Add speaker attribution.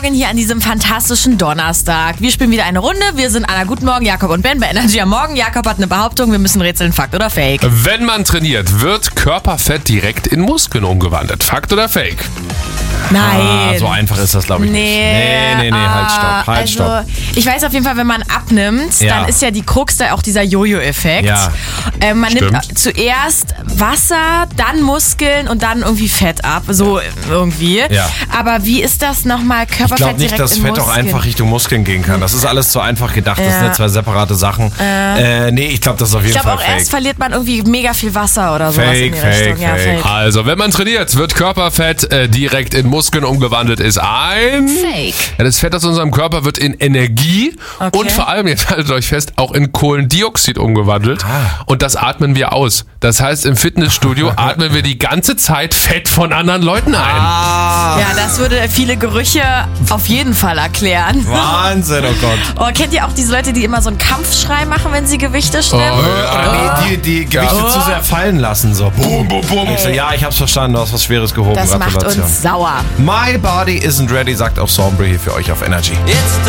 Speaker 1: Morgen hier an diesem fantastischen Donnerstag. Wir spielen wieder eine Runde. Wir sind Anna, guten Morgen, Jakob und Ben bei Energy am Morgen. Jakob hat eine Behauptung, wir müssen rätseln, Fakt oder Fake.
Speaker 2: Wenn man trainiert, wird Körperfett direkt in Muskeln umgewandelt. Fakt oder Fake?
Speaker 1: Nein.
Speaker 3: So einfach ist das, glaube ich, nicht. Nee, halt, stopp.
Speaker 1: Ich weiß auf jeden Fall, wenn man abnimmt, dann ist ja die Krux da auch dieser Jojo-Effekt.
Speaker 3: Ja.
Speaker 1: Man nimmt zuerst Wasser, dann Muskeln und dann irgendwie Fett ab. So irgendwie.
Speaker 3: Ja.
Speaker 1: Aber wie ist das nochmal? Körperfett
Speaker 3: Ich glaube nicht,
Speaker 1: direkt
Speaker 3: dass
Speaker 1: in
Speaker 3: Fett
Speaker 1: Muskeln?
Speaker 3: auch einfach Richtung Muskeln gehen kann. Das ist alles zu einfach gedacht. Das sind ja zwei separate Sachen. Nee, ich glaube, das ist auf jeden
Speaker 1: Ich
Speaker 3: Fall
Speaker 1: glaube auch
Speaker 3: fake.
Speaker 1: erst verliert man irgendwie mega viel Wasser oder sowas in die
Speaker 3: Fake,
Speaker 1: Richtung. Ja,
Speaker 3: fake.
Speaker 2: Also, wenn man trainiert, wird Körperfett direkt in Muskeln umgewandelt, ist ein...
Speaker 1: Fake.
Speaker 2: Ja, das Fett aus unserem Körper wird in Energie und vor allem, jetzt haltet euch fest, auch in Kohlendioxid umgewandelt. Und das atmen wir aus. Das heißt, im Fitnessstudio atmen wir die ganze Zeit Fett von anderen Leuten ein.
Speaker 1: Ja, das würde viele Gerüche auf jeden Fall erklären.
Speaker 3: Wahnsinn, oh Gott.
Speaker 1: Oh, kennt ihr auch diese Leute, die immer so einen Kampfschrei machen, wenn sie Gewichte stemmen?
Speaker 3: Oder die Gewichte zu sehr fallen lassen. So. Boom, boom, boom. Ich so, ja, ich hab's verstanden, du hast was Schweres gehoben.
Speaker 1: Das macht
Speaker 3: Gratulation.
Speaker 1: uns sauer.
Speaker 3: My Body Isn't Ready, sagt auch Sombre hier für euch auf Energy.